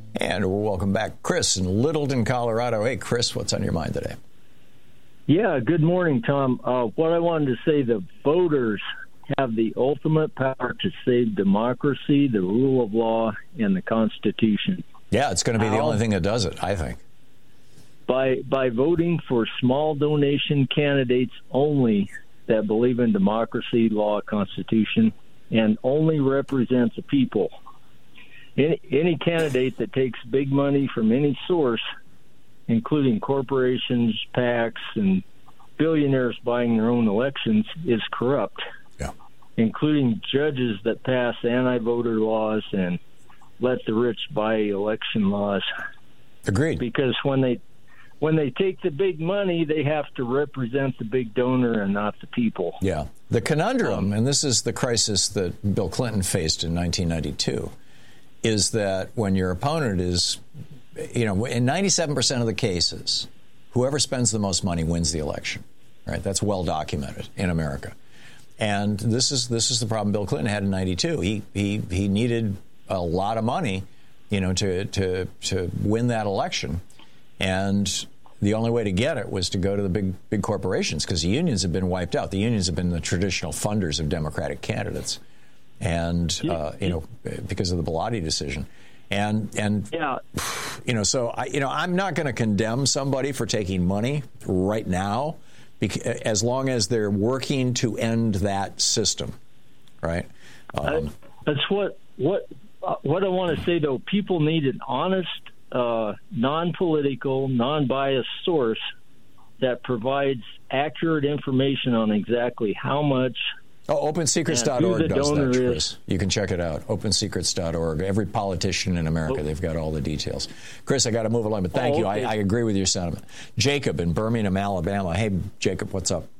And welcome back, Chris in Littleton, Colorado. Hey, Chris, what's on your mind today? Yeah, good morning, Tom. What I wanted to say, the voters have the ultimate power to save democracy, the rule of law, and the Constitution. Yeah, it's going to be the only thing that does it, I think. By voting for small donation candidates only that believe in democracy, law, Constitution, and only represent the people. Any candidate that takes big money from any source, including corporations, PACs, and billionaires buying their own elections, is corrupt, including judges that pass anti-voter laws and let the rich buy election laws. Agreed. Because when they take the big money, they have to represent the big donor and not the people. Yeah. The conundrum, and this is the crisis that Bill Clinton faced in 1992, is that when your opponent is, in 97% of the cases, whoever spends the most money wins the election. Right? That's well documented in America. And this is the problem Bill Clinton had in 92. He needed a lot of money, to win that election. And the only way to get it was to go to the big corporations, because the unions have been wiped out. The unions have been the traditional funders of Democratic candidates, and because of the Bellotti decision. So I'm not going to condemn somebody for taking money right now, as long as they're working to end that system, right? That's what I want to say, though. People need an honest, non-political, non-biased source that provides accurate information on exactly how much. OpenSecrets.org does that, Chris. You can check it out. OpenSecrets.org. Every politician in America, they've got all the details. Chris, I got to move along, but thank you. I agree with your sentiment. Jacob in Birmingham, Alabama. Hey, Jacob, what's up?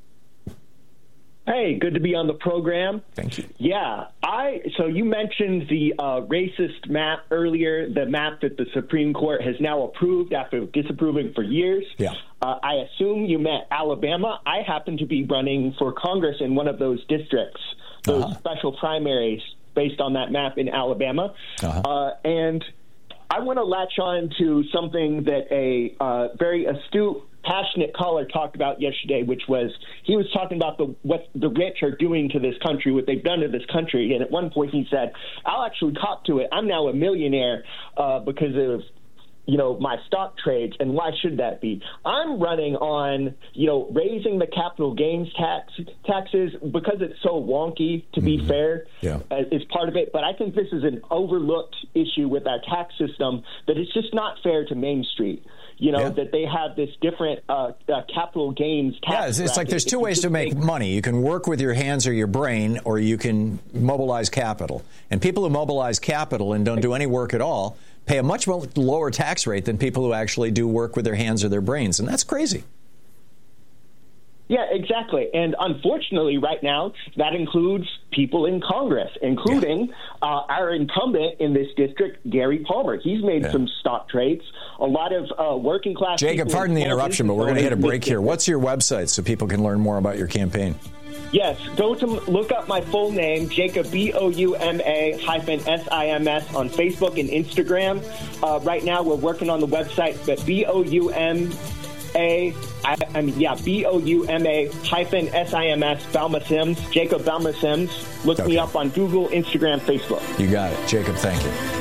Hey, good to be on the program. Thank you. Yeah, so you mentioned the racist map earlier, the map that the Supreme Court has now approved after disapproving for years. Yeah. I assume you meant Alabama. I happen to be running for Congress in one of those districts, those special primaries based on that map in Alabama. And I want to latch on to something that a very astute, passionate caller talked about yesterday, which was he was talking about what the rich are doing to this country, what they've done to this country. And at one point he said, I'll actually cop to it. I'm now a millionaire because of my stock trades, and why should that be? I'm running on, raising the capital gains taxes because it's so wonky, to be fair, is part of it. But I think this is an overlooked issue with our tax system, that it's just not fair to Main Street. That they have this different capital gains tax. Yeah, it's like there's two ways to make money. You can work with your hands or your brain, or you can mobilize capital. And people who mobilize capital and don't do any work at all pay a much lower tax rate than people who actually do work with their hands or their brains. And that's crazy. Yeah, exactly. And unfortunately, right now, that includes people in Congress, including our incumbent in this district, Gary Palmer. He's made some stock trades. A lot of working class Jacob, people. pardon the interruption, but we're going to hit a break here. What's your website so people can learn more about your campaign? Yes, go to look up my full name, Jacob, BOUMA-SIMS on Facebook and Instagram. Right now, we're working on the website, but BOUMA-SIMS, Balma Sims, Jacob Balma Sims. Look me up on Google, Instagram, Facebook. You got it. Jacob, thank you.